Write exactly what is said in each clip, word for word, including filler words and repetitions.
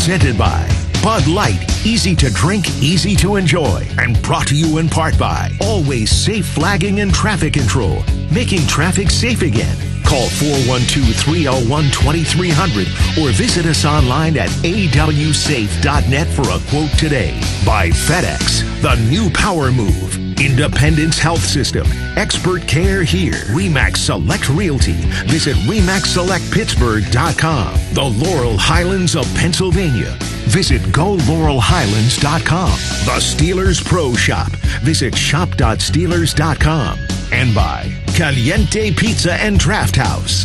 Presented by Bud Light, easy to drink, easy to enjoy. And brought to you in part by Always Safe Flagging and Traffic Control, making traffic safe again. Call four one two, three oh one, two three zero zero or visit us online at a w safe dot net for a quote today. By FedEx, the new power move. Independence Health System, expert care here. RE/MAX Select Realty. Visit remax select pittsburgh dot com. The Laurel Highlands of Pennsylvania. Visit go laurel highlands dot com. The Steelers Pro Shop. Visit shop dot steelers dot com. And by Caliente Pizza and Draft House.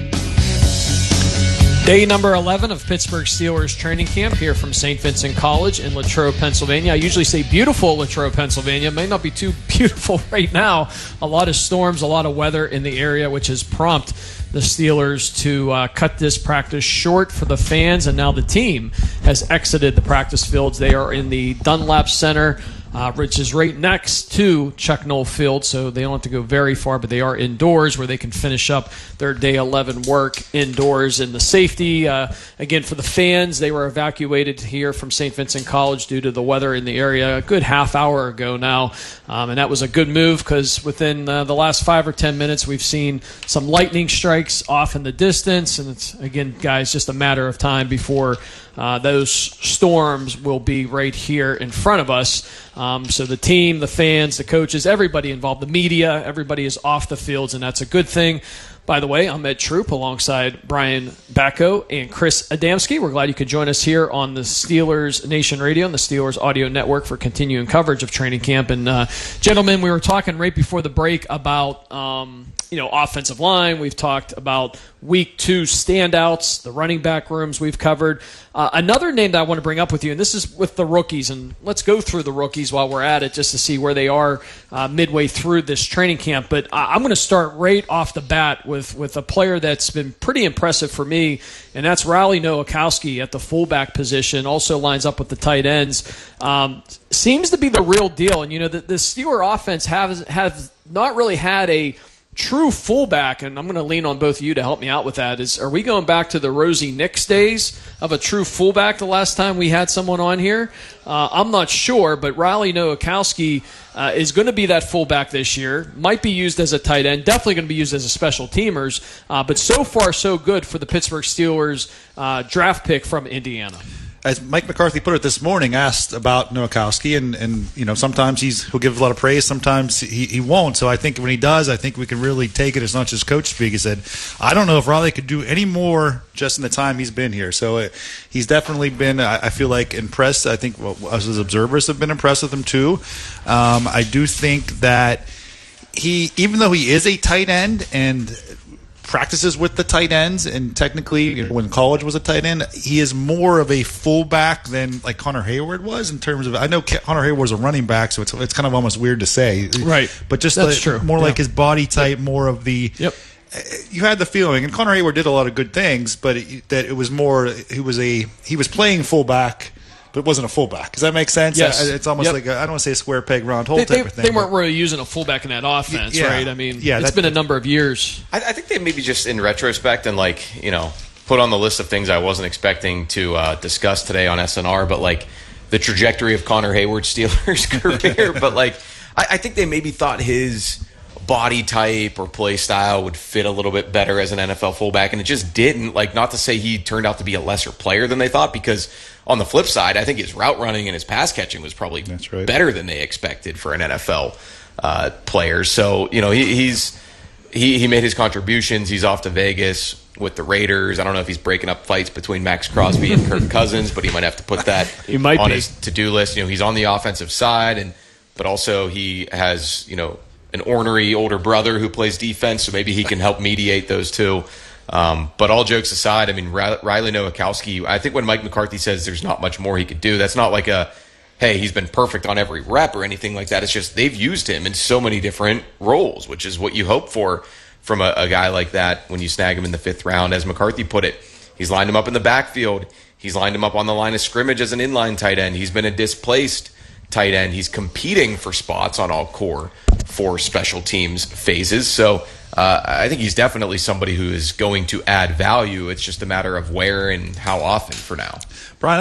Day number eleven of Pittsburgh Steelers training camp here from Saint Vincent College in Latrobe, Pennsylvania. I usually say beautiful Latrobe, Pennsylvania. It may not be too beautiful right now. A lot of storms, a lot of weather in the area, which has prompted the Steelers to uh, cut this practice short for the fans, and now the team has exited the practice fields. They are in the Dunlap Center, Uh, which is right next to Chuck Noll Field, so they don't have to go very far, but they are indoors where they can finish up their day eleven work indoors. And the safety, uh, again, for the fans, they were evacuated here from Saint Vincent College due to the weather in the area a good half hour ago now, um, and that was a good move because within uh, the last five or ten minutes, we've seen some lightning strikes off in the distance, and it's, again, guys, just a matter of time before Uh, those storms will be right here in front of us. Um, so the team, the fans, the coaches, everybody involved, the media, everybody is off the fields, and that's a good thing. By the way, I'm Ed Troop alongside Brian Bacco and Chris Adamski. We're glad you could join us here on the Steelers Nation Radio and the Steelers Audio Network for continuing coverage of training camp. And, uh, gentlemen, we were talking right before the break about, um, you know, offensive line. We've talked about week two standouts, the running back rooms we've covered. Uh, another name that I want to bring up with you, and this is with the rookies, and let's go through the rookies while we're at it just to see where they are uh, midway through this training camp. But uh, I'm going to start right off the bat with, with a player that's been pretty impressive for me, and that's Riley Nowakowski at the fullback position, also lines up with the tight ends. Um, seems to be the real deal. And, you know, the, the Steeler offense has, has not really had a true fullback, and I'm going to lean on both of you to help me out with that. Is are we going back to the Rosie Nix days of a true fullback the last time we had someone on here? Uh, I'm not sure, but Riley Nowakowski uh, is going to be that fullback this year. Might be used as a tight end. Definitely going to be used as a special teamers. Uh, but so far, so good for the Pittsburgh Steelers uh, draft pick from Indiana. As Mike McCarthy put it this morning, asked about Nowakowski, and, and you know sometimes he's he'll give a lot of praise, sometimes he, he won't. So I think when he does, I think we can really take it as not just coach speak. He said, I don't know if Riley could do any more just in the time he's been here. So uh, he's definitely been, I, I feel like, impressed. I think well, us as observers have been impressed with him too. Um, I do think that he, even though he is a tight end and practices with the tight ends, and technically when college was a tight end, he is more of a fullback than like Connor Hayward was in terms of, I know Connor Hayward was a running back, so it's it's kind of almost weird to say. Right. But just That's the, true. more Yeah. like his body type, more of the Yep. You had the feeling, and Connor Hayward did a lot of good things, but it, that it was more, he was a he was playing fullback, but it wasn't a fullback. Does that make sense? Yes. It's almost Yep. like, a, I don't want to say a square peg, round hole They, type they, of thing. they weren't but- really using a fullback in that offense, Yeah. right? I mean, Yeah, it's that- been a number of years. I, I think they maybe just in retrospect and like, you know, put on the list of things I wasn't expecting to uh, discuss today on S N R, but like the trajectory of Connor Hayward's Steelers career. But like, I, I think they maybe thought his body type or play style would fit a little bit better as an N F L fullback, and it just didn't. Like, not to say he turned out to be a lesser player than they thought, because on the flip side, I think his route running and his pass catching was probably That's right. better than they expected for an N F L uh, player. So, you know, he, he's he, he made his contributions. He's off to Vegas with the Raiders. I don't know if he's breaking up fights between Max Crosby and Kirk Cousins, but he might have to put that He might on be. his to-do list. You know, he's on the offensive side, and but also he has, you know, an ornery older brother who plays defense, so maybe he can help mediate those two. Um, but all jokes aside, I mean, Riley Nowakowski, I think when Mike McCarthy says there's not much more he could do, that's not like a, hey, he's been perfect on every rep or anything like that. It's just they've used him in so many different roles, which is what you hope for from a, a guy like that when you snag him in the fifth round. As McCarthy put it, he's lined him up in the backfield. He's lined him up on the line of scrimmage as an inline tight end. He's been a displaced tight end. He's competing for spots on all core for special teams phases. So uh, I think he's definitely somebody who is going to add value. It's just a matter of where and how often for now. Brian,